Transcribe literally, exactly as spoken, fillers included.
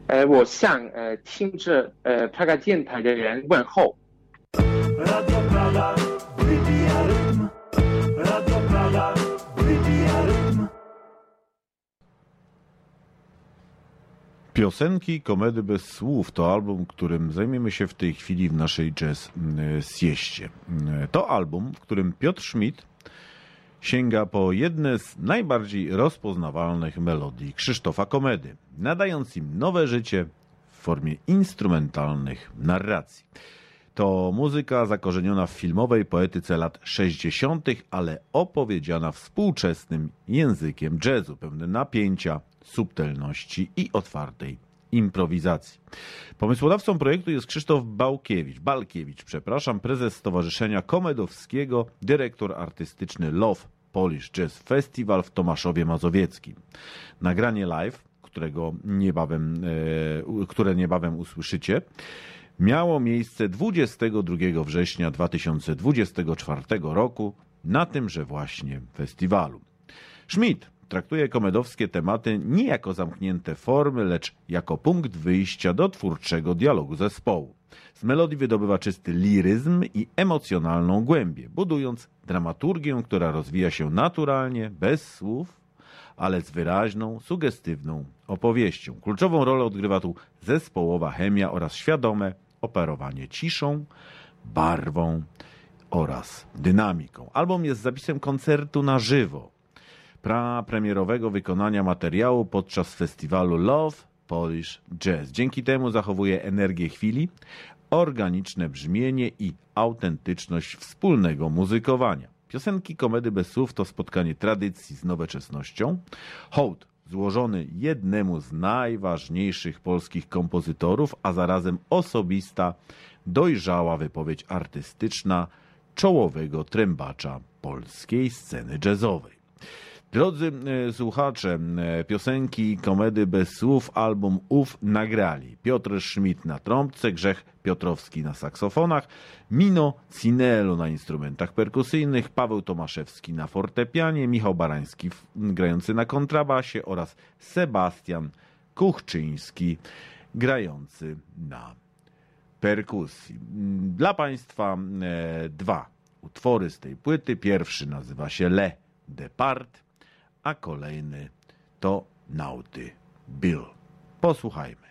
呃，我向呃听着呃praga电台的人问候。 Radio Praga, wybija rytm. Radio Praga, wybija rytm. Piosenki, komedy bez słów to album, którym zajmiemy się w tej chwili w naszej jazz sieście. To album, w którym Piotr Schmidt sięga po jedne z najbardziej rozpoznawalnych melodii Krzysztofa Komedy, nadając im nowe życie w formie instrumentalnych narracji. To muzyka zakorzeniona w filmowej poetyce lat sześćdziesiątych, ale opowiedziana współczesnym językiem jazzu, pełnym napięcia, subtelności i otwartej improwizacji. Pomysłodawcą projektu jest Krzysztof Bałkiewicz, Balkiewicz, przepraszam, prezes Stowarzyszenia Komedowskiego, dyrektor artystyczny Love Polish Jazz Festival w Tomaszowie Mazowieckim. Nagranie live, którego niebawem, e, które niebawem usłyszycie, miało miejsce dwudziestego drugiego września dwa tysiące dwudziestego czwartego roku na tymże właśnie festiwalu. Schmidt traktuje komedowskie tematy nie jako zamknięte formy, lecz jako punkt wyjścia do twórczego dialogu zespołu. Z melodii wydobywa czysty liryzm i emocjonalną głębię, budując dramaturgię, która rozwija się naturalnie, bez słów, ale z wyraźną, sugestywną opowieścią. Kluczową rolę odgrywa tu zespołowa chemia oraz świadome operowanie ciszą, barwą oraz dynamiką. Album jest zapisem koncertu na żywo, prapremierowego wykonania materiału podczas festiwalu Love Polish Jazz. Dzięki temu zachowuje energię chwili, organiczne brzmienie i autentyczność wspólnego muzykowania. Piosenki komedy bez słów to spotkanie tradycji z nowoczesnością, hołd złożony jednemu z najważniejszych polskich kompozytorów, a zarazem osobista, dojrzała wypowiedź artystyczna czołowego trębacza polskiej sceny jazzowej. Drodzy e, słuchacze, e, piosenki komedy bez słów, album ów nagrali Piotr Schmidt na trąbce, Grzech Piotrowski na saksofonach, Mino Cinello na instrumentach perkusyjnych, Paweł Tomaszewski na fortepianie, Michał Barański w, grający na kontrabasie oraz Sebastian Kuchczyński grający na perkusji. Dla Państwa e, dwa utwory z tej płyty. Pierwszy nazywa się Le Depart, a kolejny to Naughty Bill. Posłuchajmy.